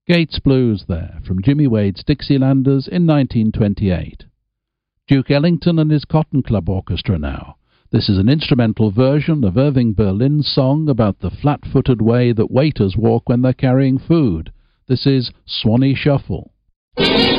Gates Blues there, from Jimmy Wade's Dixielanders in 1928. Duke Ellington and his Cotton Club Orchestra now. This is an instrumental version of Irving Berlin's song about the flat-footed way that waiters walk when they're carrying food. This is Swanee Shuffle.